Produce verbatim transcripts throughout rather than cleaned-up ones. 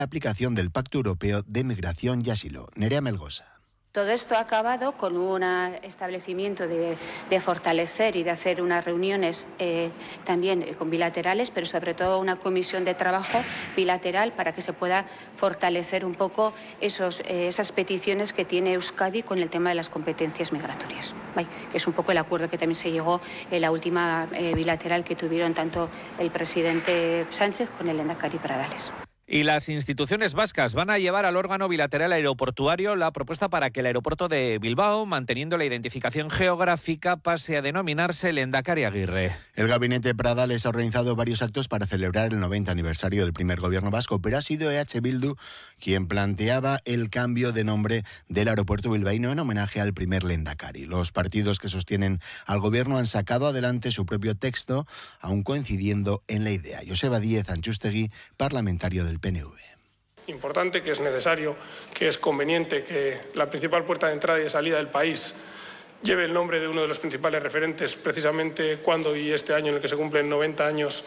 aplicación del Pacto Europeo de Migración y Asilo. Nerea Melgosa. Todo esto ha acabado con un establecimiento de, de fortalecer y de hacer unas reuniones eh, también con bilaterales, pero sobre todo una comisión de trabajo bilateral para que se pueda fortalecer un poco esos, eh, esas peticiones que tiene Euskadi con el tema de las competencias migratorias. ¿Vale? Es un poco el acuerdo que también se llegó en la última eh, bilateral que tuvieron tanto el presidente Sánchez con el lehendakari Pradales. Y las instituciones vascas van a llevar al órgano bilateral aeroportuario la propuesta para que el aeropuerto de Bilbao, manteniendo la identificación geográfica, pase a denominarse Lehendakari Aguirre. El gabinete Pradales ha organizado varios actos para celebrar el noventa aniversario del primer gobierno vasco, pero ha sido E H Bildu quien planteaba el cambio de nombre del aeropuerto bilbaíno en homenaje al primer Lehendakari. Los partidos que sostienen al gobierno han sacado adelante su propio texto, aún coincidiendo en la idea. Joseba Díez Antxustegui, parlamentario del P N V. Importante, que es necesario, que es conveniente que la principal puerta de entrada y de salida del país lleve el nombre de uno de los principales referentes, precisamente cuando y este año en el que se cumplen noventa años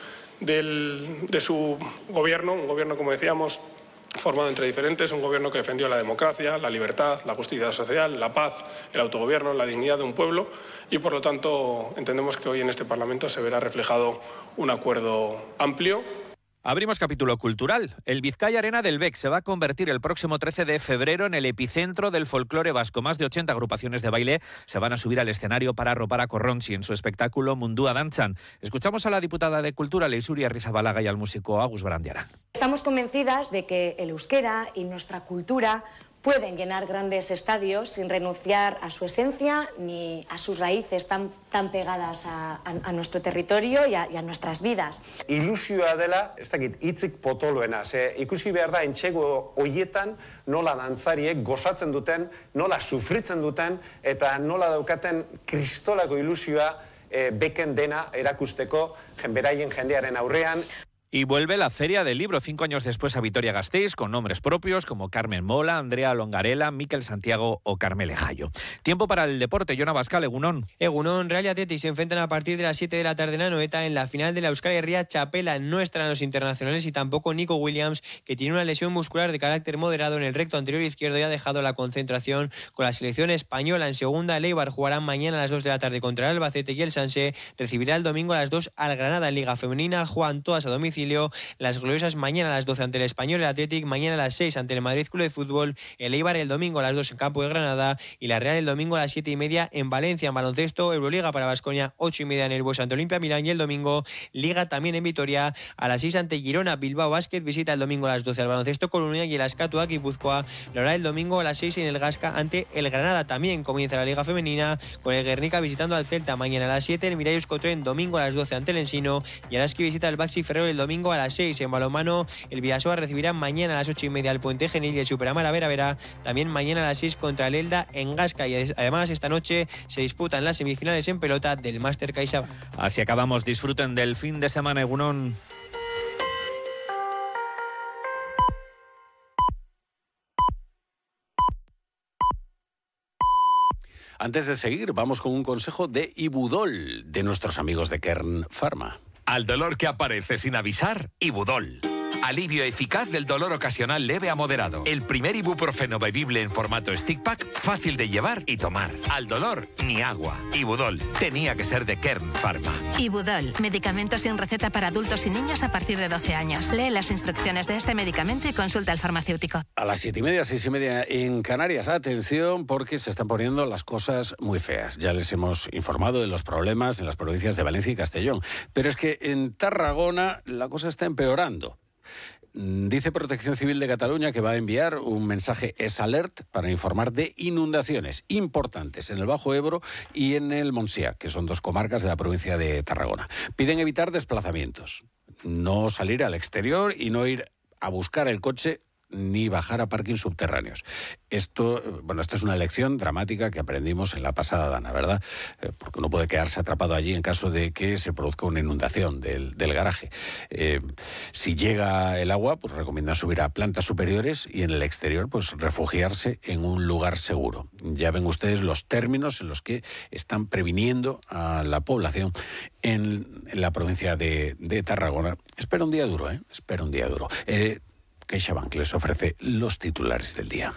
del, de su gobierno, un gobierno, como decíamos, formado entre diferentes, un gobierno que defendió la democracia, la libertad, la justicia social, la paz, el autogobierno, la dignidad de un pueblo y, por lo tanto, entendemos que hoy en este Parlamento se verá reflejado un acuerdo amplio. Abrimos capítulo cultural. El Vizcaya Arena del Bec se va a convertir el próximo trece de febrero en el epicentro del folclore vasco. Más de ochenta agrupaciones de baile se van a subir al escenario para arropar a Corronchi en su espectáculo Mundua Dantzan. Escuchamos a la diputada de Cultura, Leixuri Arrizabalaga, y al músico Agus Barandiaran. Estamos convencidas de que el euskera y nuestra cultura pueden llenar grandes estadios sin renunciar a su esencia ni a sus raíces tan, tan pegadas a, a, a nuestro territorio y a, y a nuestras vidas. Ilusioa dela, ez dakit, hitzik potoloena. Ze ikusi behar da, entxego hoietan nola dantzariek gozatzen duten, nola sufritzen duten, eta nola daukaten kristolako ilusioa e, beken dena erakusteko jenberaien jendearen aurrean. Y vuelve la Feria del Libro, cinco años después a Vitoria-Gasteiz, con nombres propios como Carmen Mola, Andrea Longarela, Miquel Santiago o Carmele Jayo. Tiempo para el deporte. Jona Bascal, Egunon. Egunon, Real y Athletic se enfrentan a partir de las siete de la tarde en Anoeta en la final de la Euskal Herria Txapela. No estarán los internacionales y tampoco Nico Williams, que tiene una lesión muscular de carácter moderado en el recto anterior izquierdo y ha dejado la concentración con la selección española. En segunda, el Eibar jugarán mañana a las dos de la tarde contra el Albacete y el Sanse recibirá el domingo a las dos al Granada. En Liga Femenina juegan todas a domicilio. Las gloriosas mañana a las doce ante el Español, el Athletic mañana a las seis ante el Madrid Club de Fútbol, el Eibar el domingo a las dos en campo de Granada y la Real el domingo a las siete y media en Valencia. En baloncesto, Euroliga para Baskonia, ocho y media en el Bues ante Olimpia Milán y el domingo Liga también en Vitoria a las seis ante Girona. Bilbao Basket visita el domingo a las doce al baloncesto Coruña y el Askatuak Guipúzcoa lo hará el domingo a las seis en el Gasca ante el Granada. También comienza la Liga Femenina con el Guernica visitando al Celta mañana a las siete, el Miralles Cotrén domingo a las doce ante el Ensino y el Araski visita el Baxi Ferrero el domingo a las seis. En balonmano, el Vidasoa recibirá mañana a las ocho y media al Puente Genil y el Superamara Vera Vera también mañana a las seis contra el Elda en Gasca. Y además esta noche se disputan las semifinales en pelota del Máster CaixaBank. Así acabamos. Disfruten del fin de semana, Egunon. Antes de seguir, vamos con un consejo de Ibudol, de nuestros amigos de Kern Pharma. Al dolor que aparece sin avisar, Ibudol. Alivio eficaz del dolor ocasional leve a moderado. El primer ibuprofeno bebible en formato stick pack, fácil de llevar y tomar. Al dolor, ni agua. Ibudol. Tenía que ser de Kern Pharma. Ibudol. Medicamento sin receta para adultos y niños a partir de doce años. Lee las instrucciones de este medicamento y consulta al farmacéutico. A las siete y media, seis y media en Canarias. Atención, porque se están poniendo las cosas muy feas. Ya les hemos informado de los problemas en las provincias de Valencia y Castellón. Pero es que en Tarragona la cosa está empeorando. Dice Protección Civil de Cataluña que va a enviar un mensaje S-Alert para informar de inundaciones importantes en el Bajo Ebro y en el Montsià, que son dos comarcas de la provincia de Tarragona. Piden evitar desplazamientos, no salir al exterior y no ir a buscar el coche ni bajar a parking subterráneos. Esto, bueno, esta es una lección dramática que aprendimos en la pasada dana, ¿verdad? Eh, porque uno puede quedarse atrapado allí en caso de que se produzca una inundación del, del garaje. Eh, si llega el agua, pues recomiendan subir a plantas superiores y en el exterior, pues refugiarse en un lugar seguro. Ya ven ustedes los términos en los que están previniendo a la población en, en la provincia de, de Tarragona. Espera un día duro, ¿eh? Espera un día duro. Eh, CaixaBank les ofrece los titulares del día.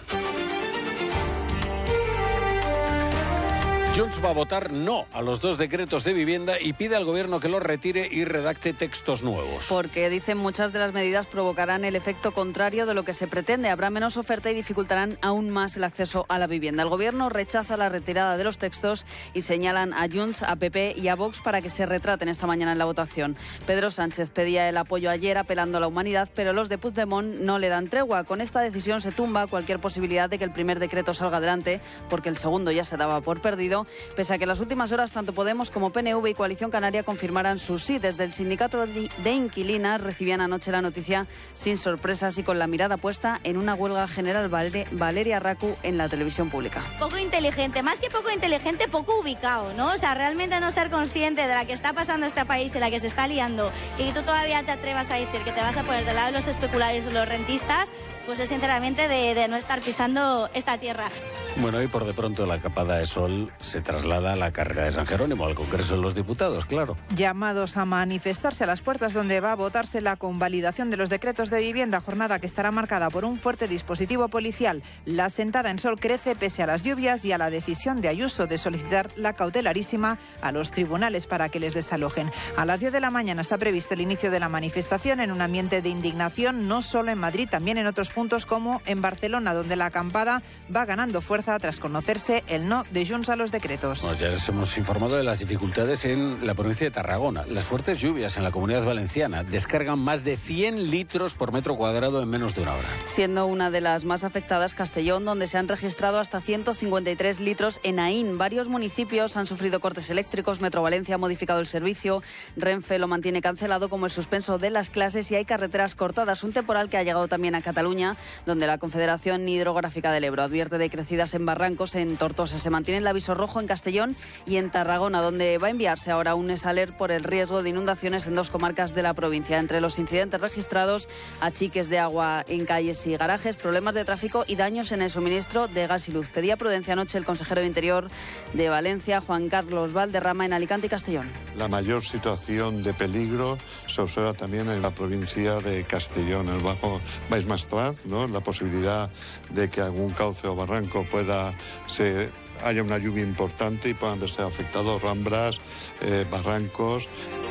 Junts va a votar no a los dos decretos de vivienda y pide al gobierno que los retire y redacte textos nuevos. Porque, dicen, muchas de las medidas provocarán el efecto contrario de lo que se pretende. Habrá menos oferta y dificultarán aún más el acceso a la vivienda. El gobierno rechaza la retirada de los textos y señalan a Junts, a P P y a Vox para que se retraten esta mañana en la votación. Pedro Sánchez pedía el apoyo ayer apelando a la humanidad, pero los de Puigdemont no le dan tregua. Con esta decisión se tumba cualquier posibilidad de que el primer decreto salga adelante, porque el segundo ya se daba por perdido, pese a que en las últimas horas tanto Podemos como P N V y Coalición Canaria confirmaran su sí. Desde el sindicato de inquilinas recibían anoche la noticia sin sorpresas y con la mirada puesta en una huelga general. Valeria Racu en la televisión pública. Poco inteligente, más que poco inteligente, poco ubicado, ¿no? O sea, realmente no ser consciente de la que está pasando este país y la que se está liando y que tú todavía te atrevas a decir que te vas a poner del lado de los especuladores o los rentistas, pues es sinceramente de, de no estar pisando esta tierra. Bueno, y por de pronto la capada de sol se traslada a la carrera de San Jerónimo, al Congreso de los Diputados, claro. Llamados a manifestarse a las puertas donde va a votarse la convalidación de los decretos de vivienda, jornada que estará marcada por un fuerte dispositivo policial. La sentada en sol crece pese a las lluvias y a la decisión de Ayuso de solicitar la cautelarísima a los tribunales para que les desalojen. A las diez de la mañana está previsto el inicio de la manifestación en un ambiente de indignación, no solo en Madrid, también en otros puntos como en Barcelona, donde la acampada va ganando fuerza tras conocerse el no de Junts a los decretos. Bueno, ya les hemos informado de las dificultades en la provincia de Tarragona. Las fuertes lluvias en la Comunidad Valenciana descargan más de cien litros por metro cuadrado en menos de una hora. Siendo una de las más afectadas Castellón, donde se han registrado hasta ciento cincuenta y tres litros en Aín. Varios municipios han sufrido cortes eléctricos. Metro Valencia ha modificado el servicio. Renfe lo mantiene cancelado, como el suspenso de las clases, y hay carreteras cortadas. Un temporal que ha llegado también a Cataluña, donde la Confederación Hidrográfica del Ebro advierte de crecidas en barrancos. En Tortosa se mantiene el aviso rojo en Castellón y en Tarragona, donde va a enviarse ahora un esaler por el riesgo de inundaciones en dos comarcas de la provincia. Entre los incidentes registrados, achiques de agua en calles y garajes, problemas de tráfico y daños en el suministro de gas y luz. Pedía prudencia anoche el consejero de Interior de Valencia, Juan Carlos Valderrama, en Alicante y Castellón. La mayor situación de peligro se observa también en la provincia de Castellón, el Bajo Baix Maestrat, ¿no? La posibilidad de que algún cauce o barranco pueda ser, haya una lluvia importante y puedan verse afectados ramblas, eh, barrancos.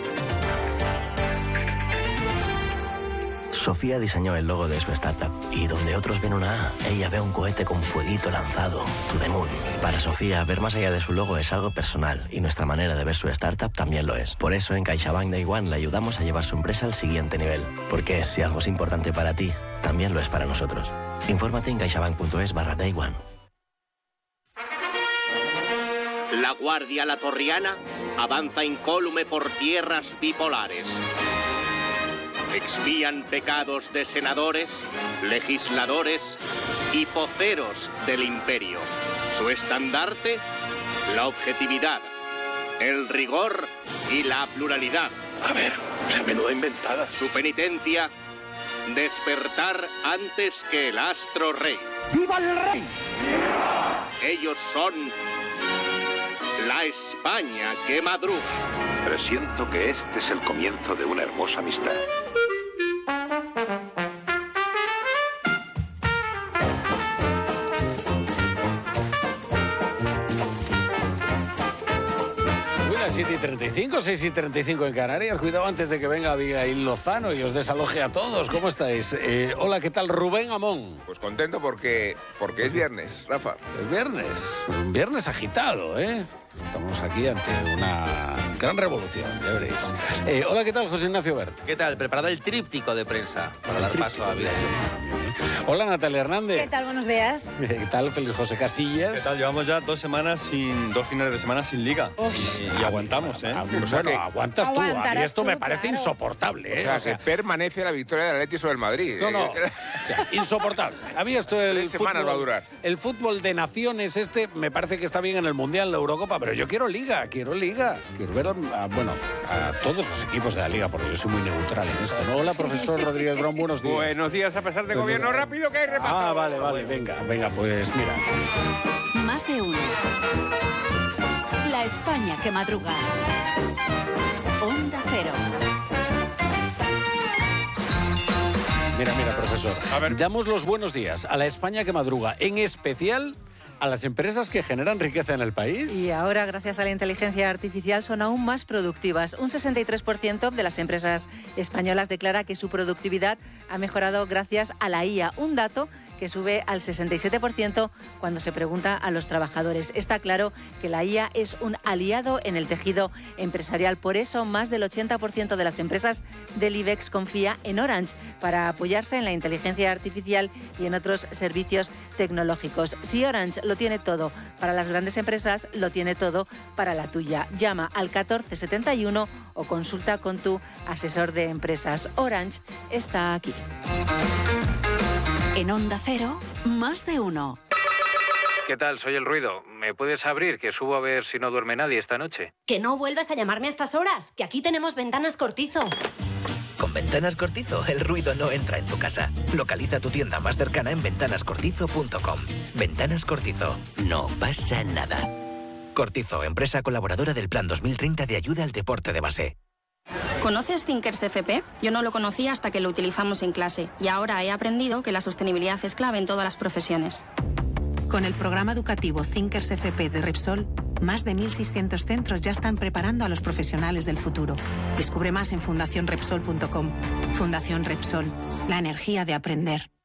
Sofía diseñó el logo de su startup y donde otros ven una A, ella ve un cohete con fueguito lanzado, to the moon. Para Sofía, ver más allá de su logo es algo personal y nuestra manera de ver su startup también lo es. Por eso en CaixaBank Day One le ayudamos a llevar su empresa al siguiente nivel. Porque si algo es importante para ti, también lo es para nosotros. Infórmate en caixabank.es barra Day One. La Guardia Latorriana avanza incólume por tierras bipolares. Expían pecados de senadores, legisladores y poceros del imperio. Su estandarte, la objetividad, el rigor y la pluralidad. A ver, se menuda inventada. Su penitencia, despertar antes que el astro rey. ¡Viva el rey! Ellos son la España que madruga. Presiento que este es el comienzo de una hermosa amistad. siete y treinta y cinco, seis y treinta y cinco en Canarias. Cuidado antes de que venga Abigail Lozano y os desaloje a todos. ¿Cómo estáis? Eh, hola, ¿qué tal? Rubén Amón. Pues contento porque, porque es viernes, Rafa. Es viernes. Un viernes agitado, ¿eh? Estamos aquí ante una gran revolución, ya veréis. Eh, hola, ¿qué tal, José Ignacio Bert? ¿Qué tal? Preparado el tríptico de prensa para dar paso a Abigail. Hola, Natalia Hernández. ¿Qué tal? Buenos días. ¿Qué tal, Félix José Casillas? ¿Qué tal? Llevamos ya dos semanas sin, dos finales de semana sin liga. Y, y aguantamos, ¿eh? O sea, que aguantas tú. A mí esto tú, me parece claro. insoportable, ¿eh? O sea, o sea, que permanece la victoria del Atleti sobre el Madrid. No, no. O sea, insoportable. A mí esto el Tres semanas fútbol, va a durar. El fútbol de naciones este me parece que está bien en el Mundial, en la Eurocopa, pero yo quiero liga, quiero liga. Quiero ver, a, bueno, a todos los equipos de la liga, porque yo soy muy neutral en esto, ¿no? Hola, sí. Profesor Rodríguez Brown, buenos días. Buenos días, a pesar de pues gobierno mira. rápido que hay repaso. Ah, vale, vale, venga, venga, pues mira. Más de uno. La España que madruga. Onda Cero. Mira, mira, profesor. A ver. Damos los buenos días a la España que madruga, en especial a las empresas que generan riqueza en el país. Y ahora, gracias a la inteligencia artificial, son aún más productivas. Un sesenta y tres por ciento de las empresas españolas declara que su productividad ha mejorado gracias a la I A. Un dato que sube al sesenta y siete por ciento cuando se pregunta a los trabajadores. Está claro que la I A es un aliado en el tejido empresarial. Por eso, más del ochenta por ciento de las empresas del IBEX confía en Orange para apoyarse en la inteligencia artificial y en otros servicios tecnológicos. Si Orange lo tiene todo para las grandes empresas, lo tiene todo para la tuya. Llama al catorce setenta y uno o consulta con tu asesor de empresas. Orange está aquí. En Onda Cero, más de uno. ¿Qué tal? Soy El Ruido. ¿Me puedes abrir? Que subo a ver si no duerme nadie esta noche. Que no vuelvas a llamarme a estas horas, que aquí tenemos Ventanas Cortizo. Con Ventanas Cortizo, el ruido no entra en tu casa. Localiza tu tienda más cercana en ventanas cortizo punto com. Ventanas Cortizo. No pasa nada. Cortizo, empresa colaboradora del Plan dos mil treinta de ayuda al deporte de base. ¿Conoces Thinkers F P? Yo no lo conocía hasta que lo utilizamos en clase y ahora he aprendido que la sostenibilidad es clave en todas las profesiones. Con el programa educativo Thinkers F P de Repsol, más de mil seiscientos centros ya están preparando a los profesionales del futuro. Descubre más en fundación repsol punto com. Fundación Repsol, la energía de aprender.